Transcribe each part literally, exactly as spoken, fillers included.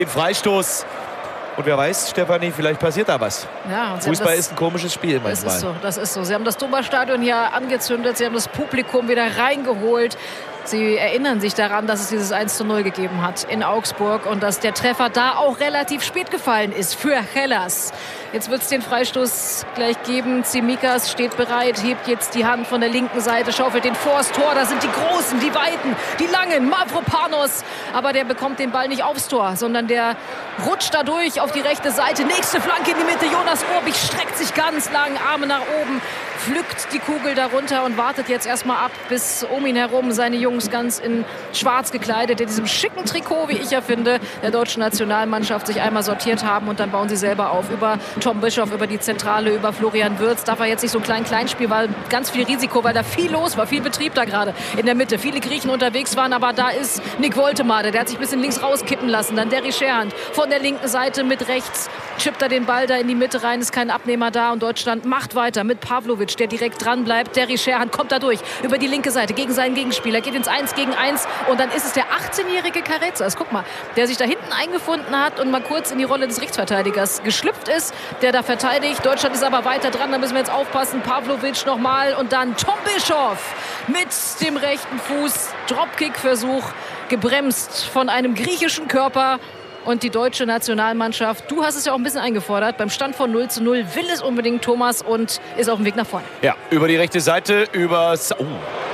Den Freistoß. Und wer weiß, Stefanie, vielleicht passiert da was. Ja, Fußball ist ein komisches Spiel manchmal. Das ist so, das ist so. Sie haben das Duma-Stadion hier angezündet, sie haben das Publikum wieder reingeholt. Sie erinnern sich daran, dass es dieses eins zu null gegeben hat in Augsburg und dass der Treffer da auch relativ spät gefallen ist für Hellas. Jetzt wird es den Freistoß gleich geben. Tsimikas steht bereit, hebt jetzt die Hand von der linken Seite, schaufelt den vor das Tor. Da sind die Großen, die Weiten, die Langen, Mavropanos. Aber der bekommt den Ball nicht aufs Tor, sondern der rutscht da durch auf die rechte Seite. Nächste Flanke in die Mitte. Jonas Urbich streckt sich ganz lang, Arme nach oben, pflückt die Kugel darunter und wartet jetzt erstmal ab, bis um ihn herum seine Jungs ganz in schwarz gekleidet, in diesem schicken Trikot, wie ich ja finde, der deutschen Nationalmannschaft sich einmal sortiert haben und dann bauen sie selber auf. Über Tom Bischoff, über die Zentrale, über Florian Wirtz. Darf er jetzt nicht so ein klein Kleinspiel, weil ganz viel Risiko, weil da viel los war, viel Betrieb da gerade in der Mitte. Viele Griechen unterwegs waren, aber da ist Nick Woltemade, der hat sich ein bisschen links rauskippen lassen. Dann Derry Scherhand von der linken Seite mit rechts, chippt er den Ball da in die Mitte rein, ist kein Abnehmer da und Deutschland macht weiter mit Pavlovic, der direkt dran bleibt. Derry Scherhand kommt da durch, über die linke Seite gegen seinen Gegenspieler, geht ins eins gegen eins und dann ist es der achtzehnjährige Carezas, guck mal, der sich da hinten eingefunden hat und mal kurz in die Rolle des Rechtsverteidigers geschlüpft ist, der da verteidigt. Deutschland ist aber weiter dran, da müssen wir jetzt aufpassen. Pavlovic nochmal und dann Tom Bischoff mit dem rechten Fuß. Dropkick-Versuch, gebremst von einem griechischen Körper. Und die deutsche Nationalmannschaft, du hast es ja auch ein bisschen eingefordert, beim Stand von null zu null will es unbedingt Thomas und ist auf dem Weg nach vorne. Ja, über die rechte Seite, über, oh,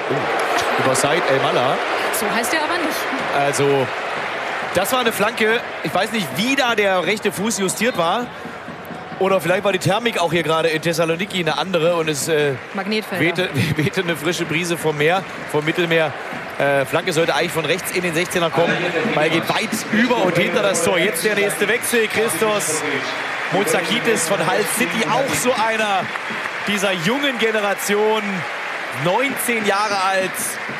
oh, über Said El-Mallah. So heißt er aber nicht. Also, das war eine Flanke. Ich weiß nicht, wie da der rechte Fuß justiert war. Oder vielleicht war die Thermik auch hier gerade in Thessaloniki eine andere und es äh, wehte, wehte eine frische Brise vom Meer, vom Mittelmeer. Äh, Flanke sollte eigentlich von rechts in den sechzehner kommen, weil er geht weit über und hinter das Tor. Jetzt der nächste Wechsel. Christos Motsakitis von Hull City, auch so einer dieser jungen Generation. neunzehn Jahre alt,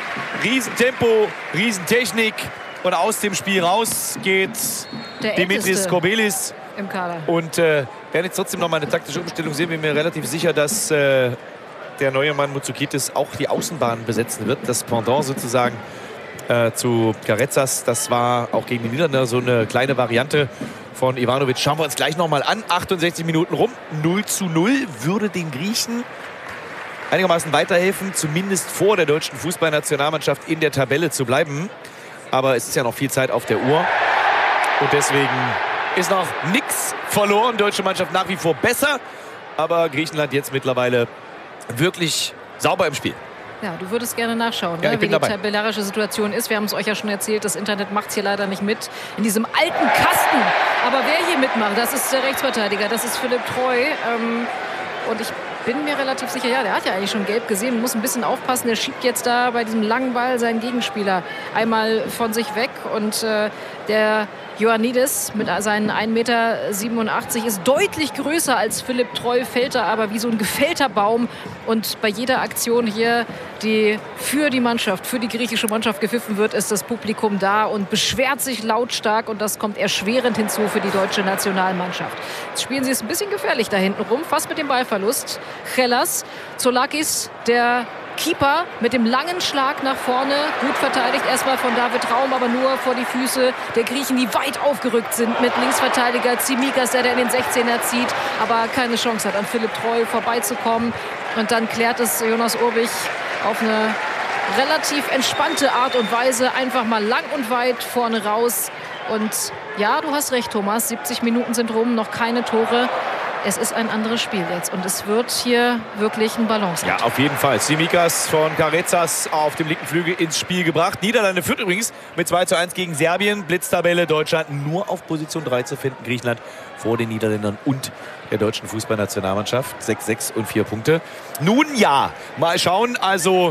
Riesentempo, Riesentechnik. Und aus dem Spiel raus geht der Dimitris Kobelis im Kader. Und äh, werden jetzt trotzdem noch mal eine taktische Umstellung sehen. Bin mir relativ sicher, dass äh, der neue Mann Motsakitis auch die Außenbahn besetzen wird. Das Pendant sozusagen äh, zu Carezas. Das war auch gegen die Niederländer so eine kleine Variante von Ivanovic. Schauen wir uns gleich noch mal an. achtundsechzig Minuten rum. null zu null würde den Griechen einigermaßen weiterhelfen, zumindest vor der deutschen Fußballnationalmannschaft in der Tabelle zu bleiben. Aber es ist ja noch viel Zeit auf der Uhr. Und deswegen ist noch nichts verloren. Deutsche Mannschaft nach wie vor besser. Aber Griechenland jetzt mittlerweile wirklich sauber im Spiel. Ja, du würdest gerne nachschauen, ja, ne, wie die dabei. tabellarische Situation ist. Wir haben es euch ja schon erzählt, das Internet macht es hier leider nicht mit. In diesem alten Kasten. Aber wer hier mitmacht, das ist der Rechtsverteidiger, das ist Philipp Treu. Ähm, und ich bin mir relativ sicher, ja, der hat ja eigentlich schon gelb gesehen, muss ein bisschen aufpassen. Der schiebt jetzt da bei diesem langen Ball seinen Gegenspieler einmal von sich weg. Und äh, der Ioannidis mit seinen ein Meter siebenundachtzig ist deutlich größer als Philipp Treu, fällt da aber wie so ein gefällter Baum. Und bei jeder Aktion hier, die für die Mannschaft, für die griechische Mannschaft gepfiffen wird, ist das Publikum da und beschwert sich lautstark. Und das kommt erschwerend hinzu für die deutsche Nationalmannschaft. Jetzt spielen sie es ein bisschen gefährlich da hinten rum, fast mit dem Ballverlust. Hellas, Zoulakis, der Keeper mit dem langen Schlag nach vorne, gut verteidigt erstmal von David Raum, aber nur vor die Füße der Griechen, die weit aufgerückt sind mit Linksverteidiger Tsimikas, der da in den sechzehner zieht, aber keine Chance hat, an Philipp Treu vorbeizukommen. Und dann klärt es Jonas Urbich auf eine relativ entspannte Art und Weise einfach mal lang und weit vorne raus. Und ja, du hast recht, Thomas, siebzig Minuten sind rum, noch keine Tore. Es ist ein anderes Spiel jetzt und es wird hier wirklich ein Balance. Ja, auf jeden Fall. Tsimikas von Carezas auf dem linken Flügel ins Spiel gebracht. Niederlande führt übrigens mit zwei zu eins gegen Serbien. Blitztabelle, Deutschland nur auf Position drei zu finden. Griechenland vor den Niederländern und der deutschen Fußballnationalmannschaft. sechs, sechs und vier Punkte. Nun ja, mal schauen. Also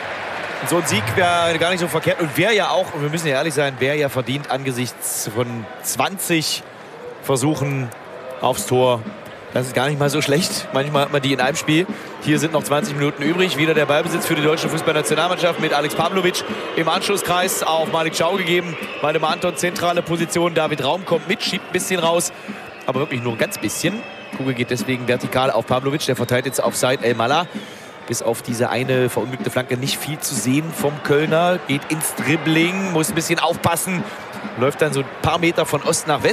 so ein Sieg wäre gar nicht so verkehrt und wäre ja auch, und wir müssen ja ehrlich sein, wäre ja verdient angesichts von zwanzig Versuchen aufs Tor. Das ist gar nicht mal so schlecht. Manchmal hat man die in einem Spiel. Hier sind noch zwanzig Minuten übrig. Wieder der Ballbesitz für die deutsche Fußballnationalmannschaft mit Alex Pavlovic im Anschlusskreis auf Malik Chow gegeben. Waldemar Anton, zentrale Position. David Raum kommt mit, schiebt ein bisschen raus. Aber wirklich nur ein ganz bisschen. Kugel geht deswegen vertikal auf Pavlovic. Der verteilt jetzt auf Said El-Mallah. Bis auf diese eine verunglückte Flanke nicht viel zu sehen vom Kölner. Geht ins Dribbling, muss ein bisschen aufpassen. läuft dann so ein paar Meter von Ost nach West.